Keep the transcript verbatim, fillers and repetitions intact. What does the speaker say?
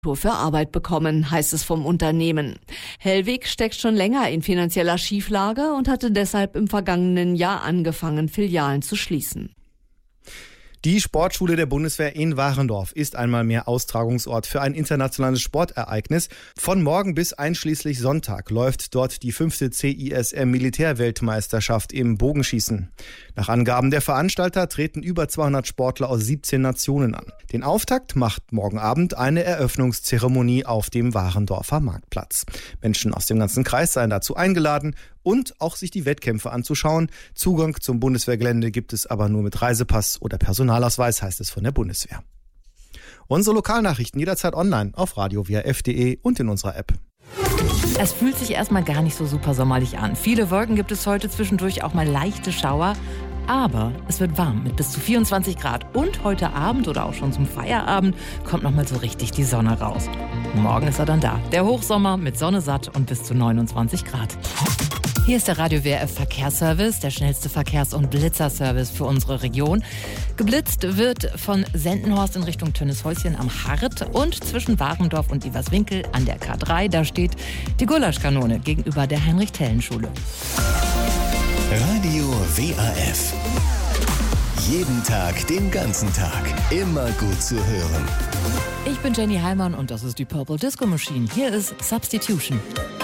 für Arbeit bekommen, heißt es vom Unternehmen. Hellweg steckt schon länger in finanzieller Schieflage und hatte deshalb im vergangenen Jahr angefangen, Filialen zu schließen. Die Sportschule der Bundeswehr in Warendorf ist einmal mehr Austragungsort für ein internationales Sportereignis. Von morgen bis einschließlich Sonntag läuft dort die fünfte C I S M Militärweltmeisterschaft im Bogenschießen. Nach Angaben der Veranstalter treten über zweihundert Sportler aus siebzehn Nationen an. Den Auftakt macht morgen Abend eine Eröffnungszeremonie auf dem Warendorfer Marktplatz. Menschen aus dem ganzen Kreis seien dazu eingeladen und auch sich die Wettkämpfe anzuschauen. Zugang zum Bundeswehrgelände gibt es aber nur mit Reisepass oder Personalausweis, heißt es von der Bundeswehr. Unsere Lokalnachrichten jederzeit online auf radio w h f punkt d e und in unserer App. Es fühlt sich erstmal gar nicht so super sommerlich an. Viele Wolken gibt es heute, zwischendurch auch mal leichte Schauer. Aber es wird warm mit bis zu vierundzwanzig Grad. Und heute Abend oder auch schon zum Feierabend kommt noch mal so richtig die Sonne raus. Morgen ist er dann da. Der Hochsommer mit Sonne satt und bis zu neunundzwanzig Grad. Hier ist der Radio W R F Verkehrsservice, der schnellste Verkehrs- und Blitzerservice für unsere Region. Geblitzt wird von Sendenhorst in Richtung Tönnieshäuschen am Hart und zwischen Warendorf und Iverswinkel an der K drei. Da steht die Gulaschkanone gegenüber der Heinrich-Tellen-Schule. Radio W A F. Jeden Tag, den ganzen Tag. Immer gut zu hören. Ich bin Jenny Heimann und das ist die Purple Disco Machine. Hier ist Substitution.